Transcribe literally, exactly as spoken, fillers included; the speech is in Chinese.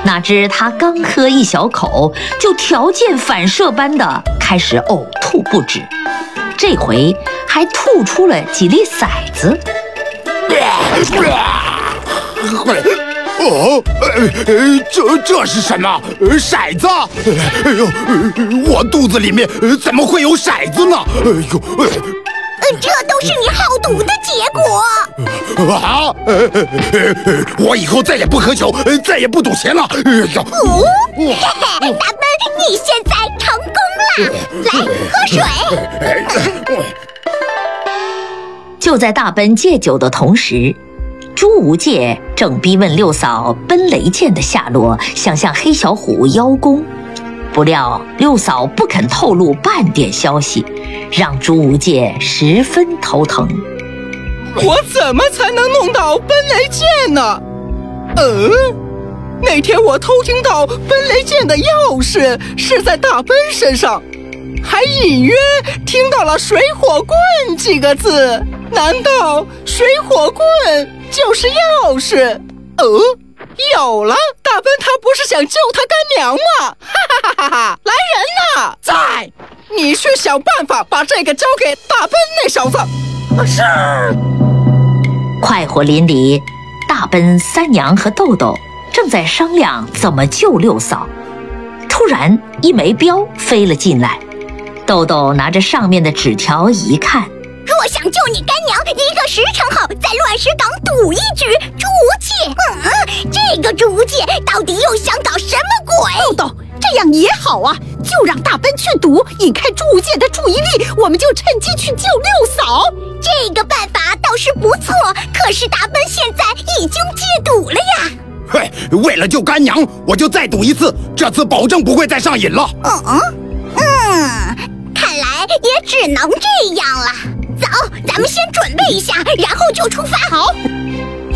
哪知他刚喝一小口，就条件反射般的开始呕吐不止，这回还吐出了几粒骰子。 哦，呃，这这是什么？骰子？哎呦，我肚子里面怎么会有骰子呢？哎呦， 这都是你好赌的结果。 啊！我以后再也不喝酒，再也不赌钱了。哎呦， 哦，嘿嘿，大奔，你现在成功了，来喝水。 就在大奔戒酒的同时，朱无戒正逼问六嫂奔雷剑的下落，想向黑小虎邀功。不料六嫂不肯透露半点消息，让朱无戒十分头疼。 我怎么才能弄到奔雷剑呢？嗯，那天我偷听到奔雷剑的钥匙是在大奔身上，还隐约听到了水火棍几个字，难道水火棍就是钥匙？呃，有了，大奔他不是想救他干娘吗？哈哈哈哈！来人呐，在！你去想办法把这个交给大奔那小子。是。 快活林里，大奔、三娘和豆豆正在商量怎么救六嫂。突然，一枚镖飞了进来。豆豆拿着上面的纸条一看， 若想救你干娘，一个时辰后在乱石岗赌一局。朱无戒，嗯，这个朱无戒到底又想搞什么鬼？ 豆豆，这样也好啊，就让大奔去赌，引开朱无戒的注意力，我们就趁机去救六嫂。 这个办法倒是不错，可是大奔现在已经戒赌了呀。 嘿，为了救干娘，我就再赌一次，这次保证不会再上瘾了。 嗯嗯，看来也只能这样了。走，咱们先准备一下，然后就出发。 好。